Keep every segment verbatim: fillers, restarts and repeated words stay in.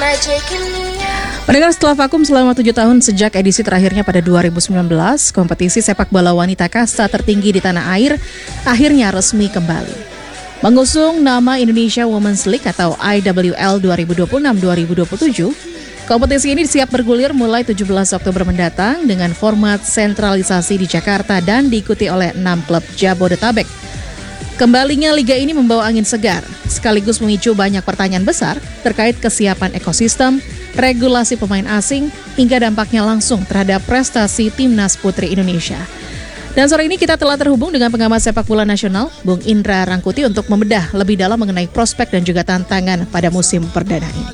Pendengar, setelah vakum selama tujuh tahun sejak edisi terakhirnya pada dua ribu sembilan belas, kompetisi sepak bola wanita kasta tertinggi di tanah air akhirnya resmi kembali. Mengusung nama Indonesia Women's League atau I W L dua ribu dua puluh enam dua ribu dua puluh tujuh, kompetisi ini siap bergulir mulai tujuh belas Oktober mendatang dengan format sentralisasi di Jakarta dan diikuti oleh enam klub Jabodetabek. Kembalinya liga ini membawa angin segar, sekaligus memicu banyak pertanyaan besar terkait kesiapan ekosistem, regulasi pemain asing, hingga dampaknya langsung terhadap prestasi Timnas Putri Indonesia. Dan sore ini kita telah terhubung dengan pengamat sepak bola nasional, Bung Indra Rangkuti, untuk membedah lebih dalam mengenai prospek dan juga tantangan pada musim perdana ini.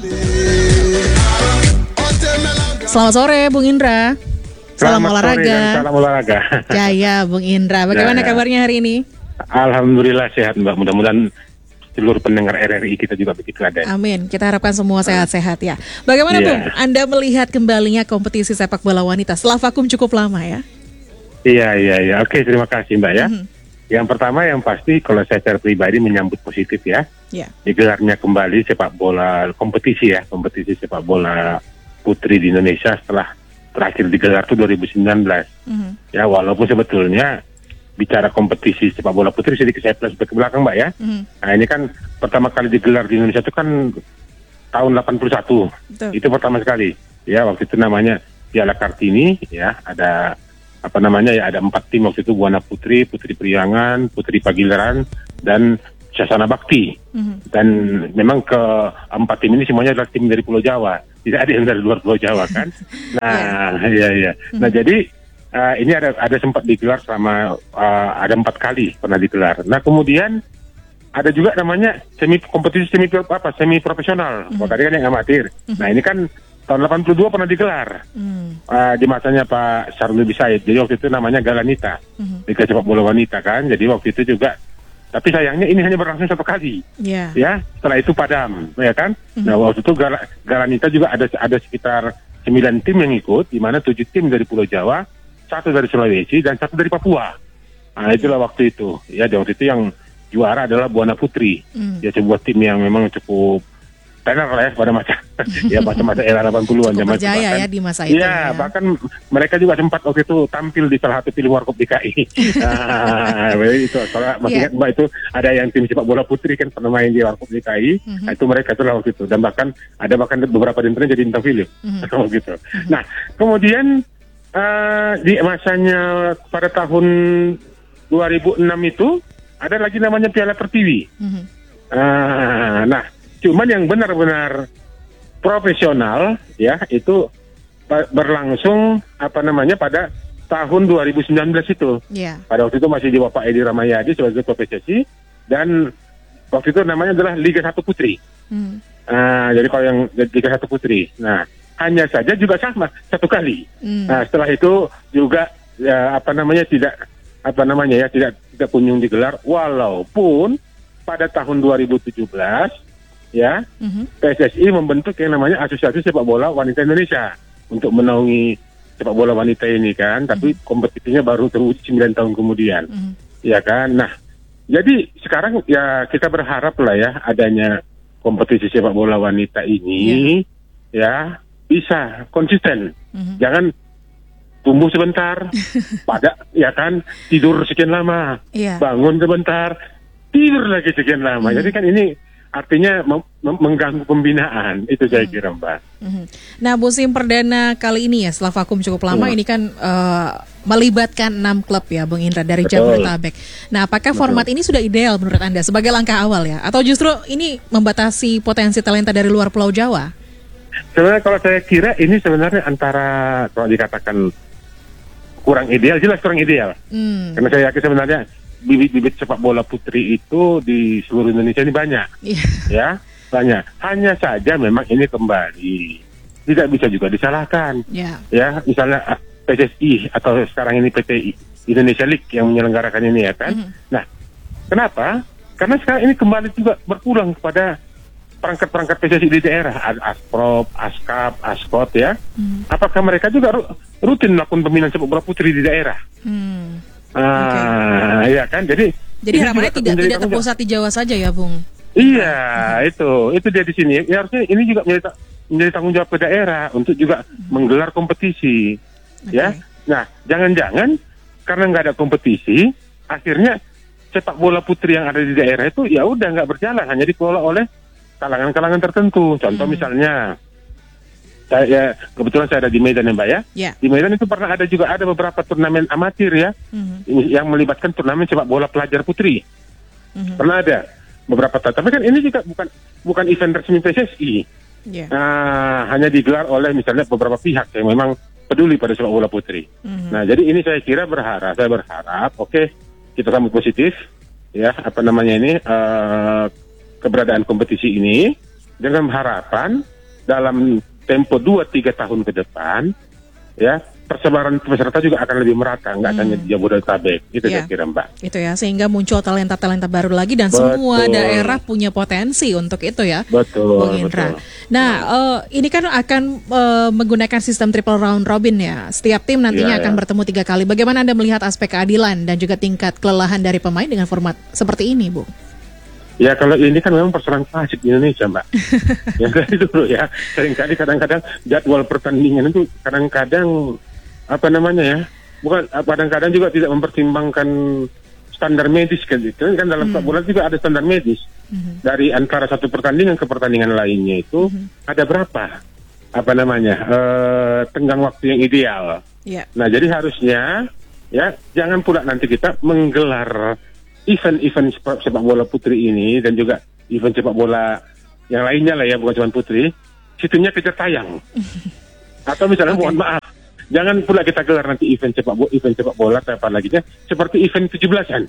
Selamat sore, Bung Indra. Salam Selamat olahraga. Sore dan salam olahraga. Jaya, Bung Indra. Bagaimana Jaya. kabarnya hari ini? Alhamdulillah sehat, Mbak. Mudah-mudahan seluruh pendengar R R I kita juga begitu ada. Amin. Kita harapkan semua sehat-sehat ya. Bagaimana, yeah. Bung? Anda melihat kembalinya kompetisi sepak bola wanita setelah vakum cukup lama ya? Iya, iya, iya. Oke, terima kasih, Mbak ya. Mm-hmm. Yang pertama yang pasti kalau saya secara pribadi menyambut positif ya. Yeah. Digelarnya kembali sepak bola kompetisi ya, kompetisi sepak bola putri di Indonesia setelah terakhir digelar itu dua ribu sembilan belas. Mm-hmm. Ya, walaupun sebetulnya bicara kompetisi sepak bola putri sedikit saya flashback ke belakang, Mbak ya. Mm. Nah, ini kan pertama kali digelar di Indonesia itu kan tahun delapan puluh satu. Betul. Itu pertama sekali. Ya, waktu itu namanya Piala Kartini ya, ada apa namanya ya, ada empat tim waktu itu, Buana Putri, Putri Priangan, Putri Pagilaran dan Sasana Bakti. Mm. Dan memang keempat tim ini semuanya adalah tim dari Pulau Jawa. Tidak ada yang dari luar Pulau Jawa kan. Nah, iya iya. Mm. Nah, jadi Uh, ini ada ada sempat digelar selama uh, ada empat kali pernah digelar. Nah, kemudian ada juga namanya semi kompetisi semi apa semi profesional. Mm. Kalau tadi kan yang amatir. Mm. Nah, ini kan tahun delapan puluh dua pernah digelar mm. uh, di masanya Pak Syarul Bisaid. Jadi waktu itu namanya Galanita, mm. Liga Sepak Bola Wanita kan. Jadi waktu itu juga, tapi sayangnya ini hanya berlangsung satu kali. Yeah. Ya, setelah itu padam, ya kan. Mm. Nah, waktu itu Gal- Galanita juga ada ada sekitar sembilan tim yang ikut, di mana tujuh tim dari Pulau Jawa, satu dari Sulawesi dan satu dari Papua. Nah, itulah waktu itu. Ya, di waktu itu yang juara adalah Buana Putri. Mm. Ya, sebuah tim yang memang cukup tenar lah ya pada masa ya masa-masa era delapan puluhan. Cukup berjaya ya di masa itu. Ya, ya, bahkan mereka juga sempat waktu itu tampil di salah satu film Warkop D K I. Nah, itu kalau masih ingat, Mbak, itu ada yang tim sepak bola putri kan pernah main di Warkop D K I. Mm-hmm. Nah, itu mereka itu lah waktu itu. Dan bahkan ada bahkan beberapa di antaranya jadi bintang film. Mm-hmm. gitu. Mm-hmm. Nah, kemudian Uh, di masanya pada tahun dua ribu enam itu ada lagi namanya Piala Pertiwi. Mm-hmm. Uh, nah, cuman yang benar-benar profesional ya itu berlangsung apa namanya pada tahun dua ribu sembilan belas itu. Yeah. Pada waktu itu masih di Bapak Edi Ramayadi sebagai ketua P S S I dan waktu itu namanya adalah Liga satu Putri. Mm. Uh, jadi kalau yang Liga satu Putri. Nah, hanya saja juga sama satu kali. Hmm. Nah, setelah itu juga ya, apa namanya tidak apa namanya ya tidak tidak kunjung digelar, walaupun pada tahun dua ribu tujuh belas ya hmm. P S S I membentuk yang namanya Asosiasi Sepak Bola Wanita Indonesia untuk menaungi sepak bola wanita ini kan, tapi hmm. kompetisinya baru terwujud sembilan tahun kemudian. Hmm. Ya kan. Nah, jadi sekarang ya kita berharap lah ya adanya kompetisi sepak bola wanita ini yeah. ya bisa konsisten, mm-hmm. jangan tumbuh sebentar, pada ya kan tidur sekian lama, yeah. bangun sebentar, tidur lagi sekian lama. Mm-hmm. Jadi kan ini artinya mem- mem- mengganggu pembinaan, itu saya mm-hmm. kira, Mbak. Mm-hmm. Nah, musim perdana kali ini ya setelah vakum cukup lama, mm. ini kan uh, melibatkan enam klub ya, Bung Indra dari Jabodetabek. Nah, apakah Betul. format ini sudah ideal menurut Anda sebagai langkah awal ya, atau justru ini membatasi potensi talenta dari luar Pulau Jawa? Sebenarnya kalau saya kira ini sebenarnya antara kalau dikatakan kurang ideal, jelas kurang ideal. Hmm. Karena saya yakin sebenarnya bibit-bibit sepak bola putri itu di seluruh Indonesia ini banyak. Yeah. Ya, banyak. Hanya saja memang ini kembali tidak bisa juga disalahkan. Yeah. Ya, misalnya P S S I atau sekarang ini P T I Indonesia League yang menyelenggarakan ini ya kan. Mm-hmm. Nah, kenapa? Karena sekarang ini kembali juga berpulang kepada perangkat-perangkat P S S I di daerah, Asprop, Askap, Askot ya. Hmm. Apakah mereka juga rutin melakukan pembinaan sepak bola putri di daerah? Hmm. Ah, okay. Ya kan. Jadi Jadi harapannya tidak tidak terpusat di Jawa saja ya, Bung? Iya, hmm. itu itu dia di sini. Ya harusnya ini juga menjadi menjadi tanggung jawab ke daerah untuk juga menggelar kompetisi, Okay. ya. Nah, jangan-jangan karena nggak ada kompetisi, akhirnya sepak bola putri yang ada di daerah itu ya udah nggak berjalan, hanya dikelola oleh kalangan-kalangan tertentu. Contoh Hmm. misalnya, saya ya, kebetulan saya ada di Medan ya Mbak ya. Ya. Di Medan itu pernah ada juga ada beberapa turnamen amatir ya, Mhm. yang melibatkan turnamen sepak bola pelajar putri. Mhm. Pernah ada beberapa tahun. Tapi kan ini juga bukan bukan event resmi P S S I. Ya. Nah, hanya digelar oleh misalnya beberapa pihak yang memang peduli pada sepak bola putri. Mhm. Nah, jadi ini saya kira berharap, saya berharap, oke, kita sambut positif, ya, apa namanya ini, uh, keberadaan kompetisi ini, dengan harapan dalam tempo dua tiga tahun ke depan, ya, persebaran peserta juga akan lebih merata, nggak Hmm. hanya di Jabodetabek, itu Ya. saya kira Mbak. Itu ya, sehingga muncul talenta-talenta baru lagi dan Betul. semua daerah punya potensi untuk itu ya, Betul, Bung Indra. betul. Nah, eh, ini kan akan eh, menggunakan sistem triple round robin ya. Setiap tim nantinya Iya, akan iya. bertemu tiga kali. Bagaimana Anda melihat aspek keadilan dan juga tingkat kelelahan dari pemain dengan format seperti ini, Bu? Ya kalau ini kan memang persoalan klasik di Indonesia Mbak. Ya dari dulu ya, seringkali kadang-kadang jadwal pertandingan itu kadang-kadang apa namanya ya, bukan kadang-kadang juga tidak mempertimbangkan standar medis kan, itu kan dalam sepak bola juga ada standar medis. Mhm. Dari antara satu pertandingan ke pertandingan lainnya itu ada berapa apa namanya eh, tenggang waktu yang ideal. Ya. Nah jadi harusnya ya jangan pula nanti kita menggelar event-event sepak sepak bola putri ini dan juga event sepak bola yang lainnya lah ya, bukan cuma putri, situnya kejar tayang. Atau misalnya Oke. mohon maaf, jangan pula kita gelar nanti event sepak bola, event sepak bola apa lagi ya, seperti event tujuh belasan.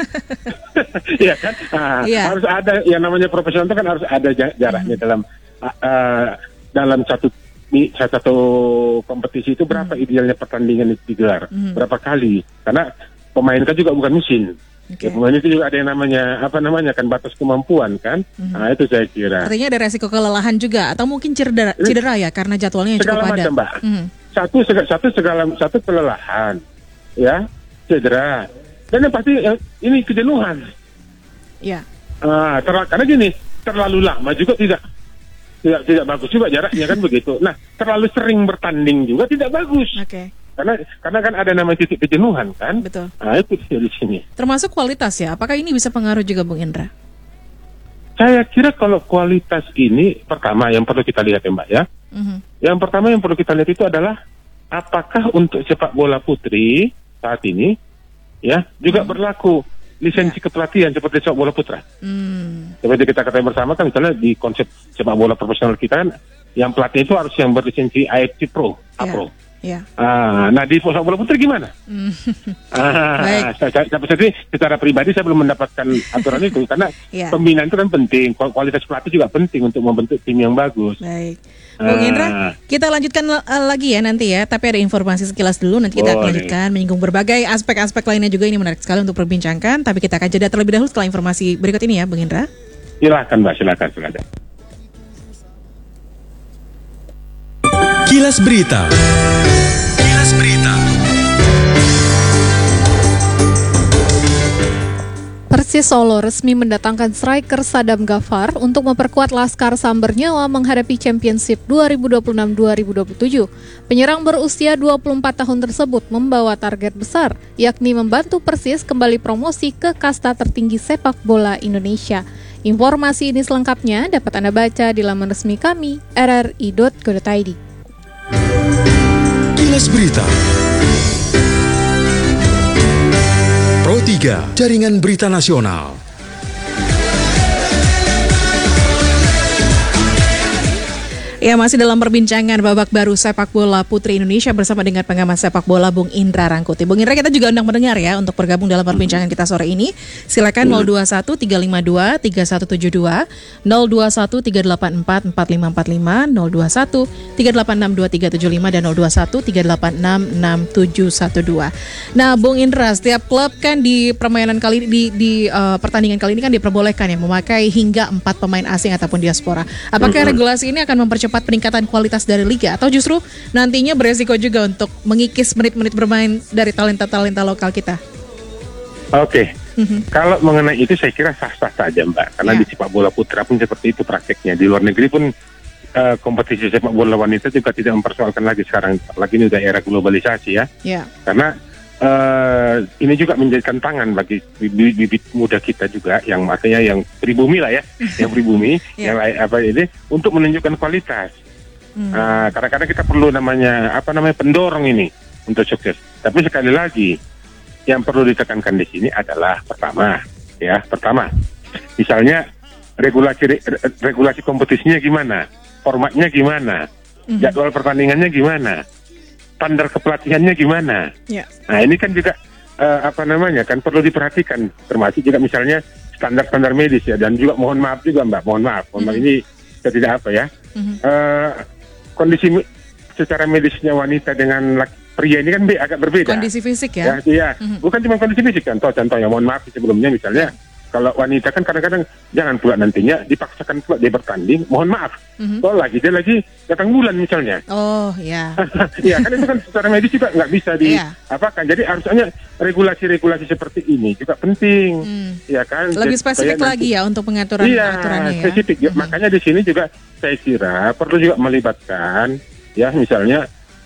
Iya kan? Nah, Iya. harus ada yang namanya profesional itu kan harus ada ja- jaraknya dalam uh, uh, dalam satu mi- satu kompetisi itu berapa idealnya pertandingan itu digelar, Mhm. berapa kali? Karena pemain kan juga bukan mesin. Oke. Ya, pemain itu juga ada yang namanya apa namanya kan batas kemampuan kan. Mhm. Nah itu saya kira. Artinya ada resiko kelelahan juga atau mungkin cedera, cedera ya karena jadwalnya yang cukup Segala padat. macam Mbak. Mhm. Satu sega- satu segala satu kelelahan, ya, cedera, dan yang pasti eh, ini kejenuhan. Ya. Ah, terla- karena gini, terlalu lama juga tidak tidak tidak bagus juga jaraknya kan begitu. Nah, terlalu sering bertanding juga tidak bagus. Oke. Karena karena kan ada namanya titik kejenuhan kan. Betul. Nah, itu dia di sini. Termasuk kualitas ya. Apakah ini bisa pengaruh juga, Bung Indra? Saya kira kalau kualitas ini pertama yang perlu kita lihat ya Mbak ya. Mhm. Yang pertama yang perlu kita lihat itu adalah apakah untuk sepak bola putri saat ini ya juga berlaku lisensi kepelatihan seperti sepak bola putra. Hmm. Seperti kita ketahui bersama kan misalnya di konsep sepak bola profesional kita kan yang pelatih itu harus yang berlisensi A F C Pro, A Ya. Pro. Ya. Ah, nah di sepak bola putri gimana? Hmm. Ah, Baik. saya, saya, saya, saya, secara pribadi saya belum mendapatkan aturan itu karena Ya. pembinaan itu kan penting, Kual- kualitas pelatih juga penting untuk membentuk tim yang bagus. Baik. Bung Ah. Indra, kita lanjutkan uh, lagi ya nanti ya. Tapi ada informasi sekilas dulu. Nanti kita akan Boleh. lanjutkan menyinggung berbagai aspek-aspek lainnya juga. Ini menarik sekali untuk perbincangkan. Tapi kita akan jeda terlebih dahulu setelah informasi berikut ini ya, Bung Indra. Silakan Mbak, silakan, silakan. Kilas Berita. Kilas Berita. Persis Solo resmi mendatangkan striker Sadam Ghaffar untuk memperkuat Laskar Samber Nyawa menghadapi Championship dua ribu dua puluh enam dua ribu dua puluh tujuh. Penyerang berusia dua puluh empat tahun tersebut membawa target besar, yakni membantu Persis kembali promosi ke kasta tertinggi sepak bola Indonesia. Informasi ini selengkapnya dapat Anda baca di laman resmi kami r r i dot co dot i d. Kilas Berita. Pro tiga, Jaringan Berita Nasional. Ya, masih dalam perbincangan babak baru sepak bola putri Indonesia bersama dengan pengamat sepak bola Bung Indra Rangkuti. Bung Indra, kita juga undang mendengar ya untuk bergabung dalam perbincangan kita sore ini. Silakan nol dua satu tiga lima dua tiga satu tujuh dua, nol dua satu tiga delapan empat empat lima empat lima, nol dua satu tiga delapan enam dua tiga tujuh lima dan nol dua satu tiga delapan enam enam tujuh satu dua. Nah, Bung Indra, setiap klub kan di permainan kali ini di, di uh, pertandingan kali ini kan diperbolehkan ya memakai hingga empat pemain asing ataupun diaspora. Apakah regulasi ini akan mempercepat peningkatan kualitas dari liga atau justru nantinya beresiko juga untuk mengikis menit-menit bermain dari talenta-talenta lokal kita? Oke, Mhm. kalau mengenai itu saya kira sah-sah saja Mbak, karena Ya. di sepak bola putra pun seperti itu prakteknya. Di luar negeri pun uh, kompetisi sepak bola wanita juga tidak mempersoalkan lagi sekarang, lagi ini udah era globalisasi ya. Ya. Karena uh, ini juga menjadikan tangan bagi bibit muda kita juga, yang artinya yang pribumi lah ya, yang pribumi, Ya. yang lain apa ini, untuk menunjukkan kualitas. Hmm. Uh, kadang-kadang kita perlu namanya apa namanya pendorong ini untuk sukses. Tapi sekali lagi, yang perlu ditekankan di sini adalah pertama, ya pertama, misalnya regulasi re, regulasi kompetisinya gimana, formatnya gimana, Mhm. jadwal pertandingannya gimana, standar kepelatihannya gimana. Ya. Nah ini kan juga uh, apa namanya kan perlu diperhatikan, termasuk juga misalnya standar-standar medis ya, dan juga mohon maaf juga Mbak, mohon maaf, mohon maaf Mhm. ini saya tidak apa ya, Mhm. uh, kondisi me- secara medisnya wanita dengan laki, pria ini kan be- agak berbeda. Kondisi fisik Ya, ya. iya, Mhm. bukan cuma kondisi fisik. Contoh-contoh yang mohon maaf sebelumnya misalnya, kalau wanita kan kadang-kadang jangan pula nantinya dipaksakan pula dia bertanding, mohon maaf. Mhm. Kalau lagi dia lagi datang bulan misalnya. Oh ya. Iya kan itu kan secara medis juga nggak bisa di Iya. apa kan. Jadi harusnya regulasi-regulasi seperti ini juga penting. Hmm. Ya kan. Lebih Jadi spesifik supaya lagi nanti- ya untuk pengaturan Iya, aturannya ya. spesifik. Ya, Mhm. makanya di sini juga saya kira perlu juga melibatkan ya misalnya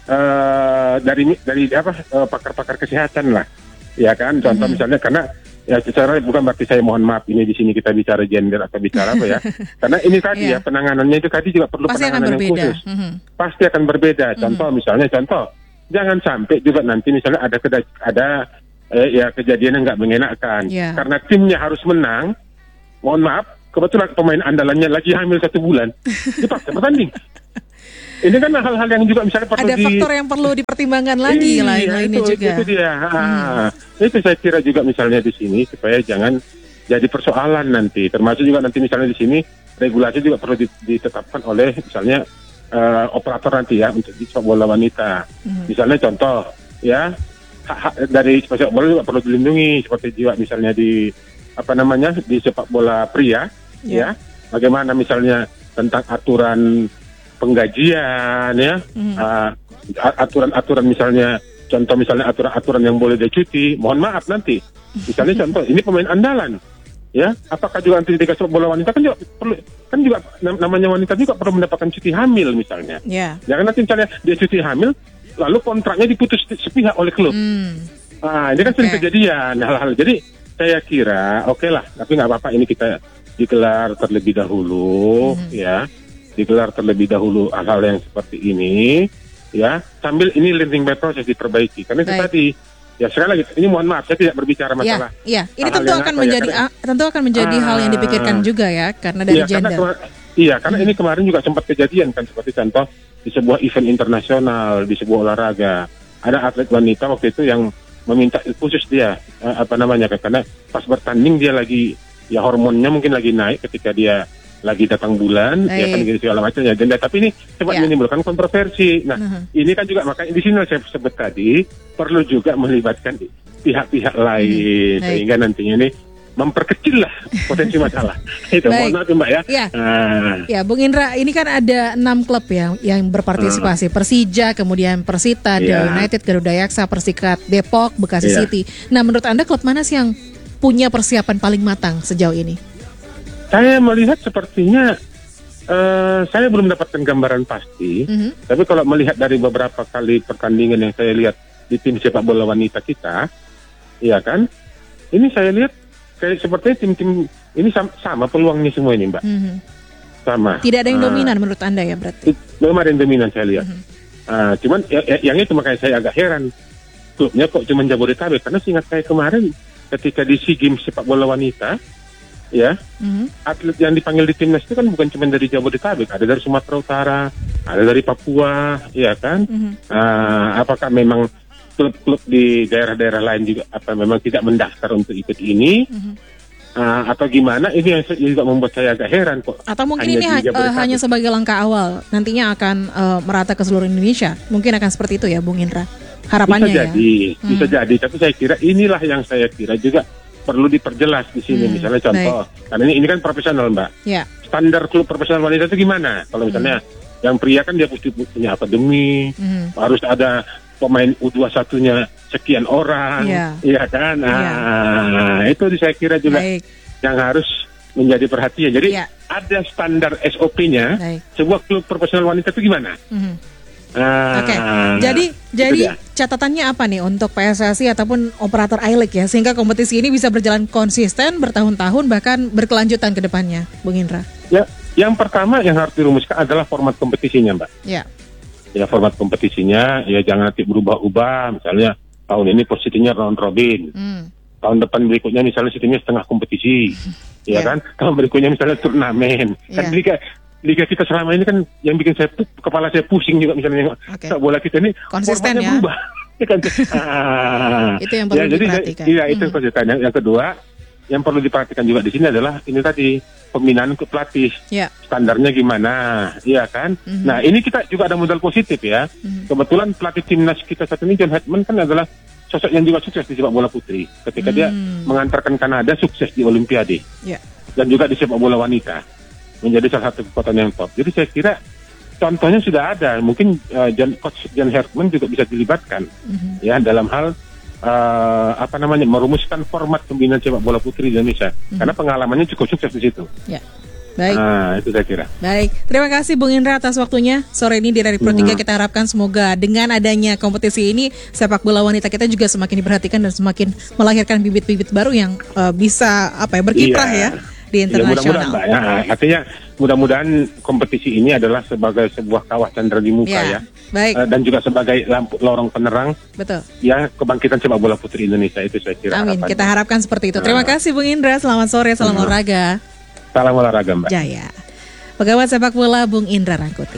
eh dari dari apa eh, pakar-pakar kesehatan lah. Ya kan, contoh Mhm. misalnya karena ya secara bukan berarti saya mohon maaf ini di sini kita bicara gender atau bicara apa ya. Karena ini tadi Iya. ya penanganannya itu tadi juga perlu Pasti akan penanganan yang berbeda. khusus. Mhm. Pasti akan berbeda. Contoh misalnya contoh jangan sampai juga nanti misalnya ada keda- ada eh, ya kejadian yang nggak mengenakan. Iya. Karena timnya harus menang. Mohon maaf, kebetulan pemain andalannya lagi hamil satu bulan, dipaksa bertanding. Ini kan hal-hal yang juga misalnya perlu Ada di faktor yang perlu dipertimbangkan lagi Iya, lain-lainnya itu, juga. Itu dia. Ah, Itu saya kira juga misalnya di sini supaya jangan jadi persoalan nanti. Termasuk juga nanti misalnya di sini regulasi juga perlu di- ditetapkan oleh misalnya eh, operator nanti ya untuk di sepak bola wanita. Mhm. Misalnya contoh ya hak-hak dari sepak bola juga perlu dilindungi seperti juga misalnya di apa namanya di sepak bola pria Ya. ya. Bagaimana misalnya tentang aturan penggajian ya. Mhm. Uh, aturan-aturan misalnya contoh misalnya aturan-aturan yang boleh dia cuti, mohon maaf nanti misalnya contoh ini pemain andalan ya, apakah juga nanti di Liga Sepak Bola Wanita kan juga perlu kan juga nam- namanya wanita juga perlu mendapatkan cuti hamil misalnya, Ya. jangan nanti misalnya dia cuti hamil lalu kontraknya diputus sepihak oleh klub. Hmm. Ah, ini kan sering Oke. kejadian hal-hal. Jadi saya kira oke lah, tapi nggak apa-apa ini kita digelar terlebih dahulu Mhm. ya, digelar terlebih dahulu hal-hal yang seperti ini ya, sambil ini learning by process diperbaiki. Karena itu Baik. tadi ya sekali lagi ini mohon maaf saya tidak berbicara masalah. Ya, ya. Ini hal-hal tentu yang akan apa ya, menjadi karena- ah, tentu akan menjadi Ah. hal yang dipikirkan juga ya karena dari Iya, karena gender. kema- iya, karena ini kemarin juga sempat kejadian kan seperti contoh di sebuah event internasional di sebuah olahraga ada atlet wanita waktu itu yang meminta khusus dia eh, apa namanya kan, karena pas bertanding dia lagi ya hormonnya mungkin lagi naik ketika dia lagi datang bulan ya kan Baik. gitu segala macam ya, dan tapi ini sempat Ya. menimbulkan kontroversi. Nah Mhm. ini kan juga makanya di sini saya sebut tadi perlu juga melibatkan pihak-pihak lain Baik. sehingga nantinya ini memperkecil lah potensi masalah. Itu Baik. mohon maaf ya, Mbak ya. Ya. Ah, Ya, Bung Indra, ini kan ada enam klub ya yang berpartisipasi. Persija, kemudian Persita, Iya. Dewa United, Garuda Yaksa, Persikat Depok, Bekasi Iya. City. Nah, menurut Anda klub mana sih yang punya persiapan paling matang sejauh ini? saya melihat sepertinya eh, saya belum mendapatkan gambaran pasti, Mhm. tapi kalau melihat dari beberapa kali pertandingan yang saya lihat di tim sepak bola wanita kita, iya kan, ini saya lihat kayak sepertinya tim-tim ini sama, sama peluangnya semua ini, Mbak, Mhm. sama. Tidak ada yang Ah, dominan menurut Anda ya berarti? belum ada yang dominan saya lihat. Mhm. Ah, cuman ya, ya- yang itu makanya saya agak heran, klubnya kok cuma Jabodetabek, karena seingat saya kemarin ketika di SEA Games sepak bola wanita, ya. Mhm. Atlet yang dipanggil di timnas itu kan bukan cuma dari Jabodetabek, ada dari Sumatera Utara, ada dari Papua, ya kan? Mhm. Ah, apakah memang klub-klub di daerah-daerah lain juga apa memang tidak mendaftar untuk ikut ini? Mhm. Ah, atau gimana? Ini yang se- juga membuat saya agak heran kok. Atau mungkin Hanya ini di ha- eh, Jabodetabek. hanya sebagai langkah awal, nantinya akan eh, merata ke seluruh Indonesia. Mungkin akan seperti itu ya, Bung Indra. Harapannya bisa ya. jadi, bisa Hmm. jadi. Tapi saya kira inilah yang saya kira juga perlu diperjelas di sini. Hmm, Misalnya contoh, karena ini ini kan profesional, Mbak. Ya. Standar klub profesional wanita itu gimana? Kalau misalnya yang pria kan dia mesti punya akademi, Mhm. harus ada pemain U dua puluh satu-nya sekian orang, Iya. iya kan? Nah, itu saya kira juga Baik. yang harus menjadi perhatian. Jadi Ya. ada standar S O P-nya. Baik. Sebuah klub profesional wanita itu gimana? Mhm. Nah, Oke, jadi itu jadi dia. catatannya apa nih untuk P S S I ataupun operator I-League ya, sehingga kompetisi ini bisa berjalan konsisten bertahun-tahun bahkan berkelanjutan ke depannya, Bung Indra? Ya, yang pertama yang harus dirumuskan adalah format kompetisinya, Mbak. Ya. Ya, format kompetisinya ya jangan nanti berubah-ubah. Misalnya tahun ini posisinya round robin. Hmm. Tahun depan berikutnya misalnya sistemnya setengah kompetisi. Ya Ya. kan? Tahun berikutnya misalnya turnamen. Kan Ya. liga liga kita selama ini kan yang bikin saya kepala saya pusing juga misalnya Oke. sepak bola kita ini Konsisten formatnya ya. berubah. Ya kan? Ah. Itu yang perlu ya, jadi, diperhatikan. Iya, itu Hmm. konsisten. Yang, yang kedua, yang perlu diperhatikan juga di sini adalah ini tadi pembinaan ke pelatih. Ya. Standarnya gimana, iya kan? Mhm. Nah, ini kita juga ada modal positif ya. Mhm. Kebetulan pelatih timnas kita saat ini John Hetman kan adalah sosok yang juga sukses di sepak bola putri. Ketika dia Hmm. mengantarkan Kanada sukses di Olimpiade Ya. dan juga di sepak bola wanita menjadi salah satu kekuatan yang top. Jadi saya kira contohnya sudah ada. Mungkin uh, John, coach John Hetman juga bisa dilibatkan Mhm. ya dalam hal uh, apa namanya merumuskan format pembinaan sepak bola putri di Indonesia. Karena pengalamannya cukup sukses di situ. Ya. Baik. Nah, itu saya kira. Baik, terima kasih Bung Indra atas waktunya sore ini di Radio Pro tiga. Hmm. Kita harapkan semoga dengan adanya kompetisi ini sepak bola wanita kita juga semakin diperhatikan dan semakin melahirkan bibit-bibit baru yang uh, bisa apa ya berkiprah Iya. ya di Ya, mudah-mudahan, internasional. Mbak, ya. Artinya mudah-mudahan kompetisi ini adalah sebagai sebuah kawah candra di muka Ya, ya. baik, Eh, dan juga sebagai lampu lorong penerang betul. ya kebangkitan sepak bola putri Indonesia, itu saya kira. Amin. harapannya. Kita harapkan seperti itu. Terima Nah. kasih Bung Indra. Selamat sore, salam Hmm. olahraga. Salam olahraga, Mbak. Jaya. Pegawai sepak bola Bung Indra Rangkuti.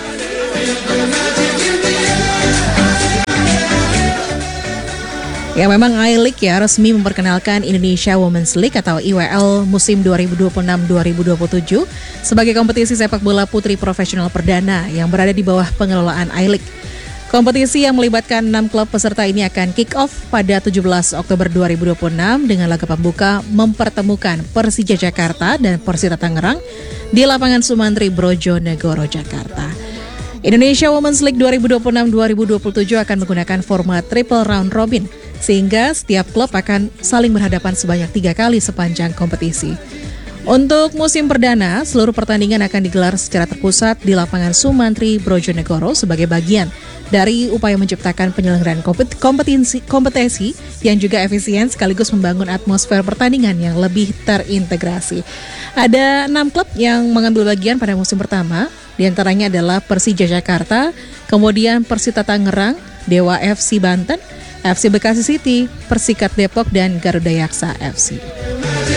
Ya, memang I-League ya resmi memperkenalkan Indonesia Women's League atau I W L musim dua ribu dua puluh enam dua ribu dua puluh tujuh sebagai kompetisi sepak bola putri profesional perdana yang berada di bawah pengelolaan I-League. Kompetisi yang melibatkan enam klub peserta ini akan kick off pada tujuh belas Oktober dua ribu dua puluh enam dengan laga pembuka mempertemukan Persija Jakarta dan Persita Tangerang di lapangan Sumantri Brojonegoro, Jakarta. Indonesia Women's League dua ribu dua puluh enam dua ribu dua puluh tujuh akan menggunakan format triple round robin, sehingga setiap klub akan saling berhadapan sebanyak tiga kali sepanjang kompetisi. Untuk musim perdana, seluruh pertandingan akan digelar secara terpusat di lapangan Sumantri Brojonegoro sebagai bagian dari upaya menciptakan penyelenggaraan kompet- kompetisi, kompetisi yang juga efisien sekaligus membangun atmosfer pertandingan yang lebih terintegrasi. Ada enam klub yang mengambil bagian pada musim pertama, diantaranya adalah Persija Jakarta, kemudian Persita Tangerang, Dewa F C Banten, F C Bekasi City, Persikat Depok, dan Garuda Yaksa F C.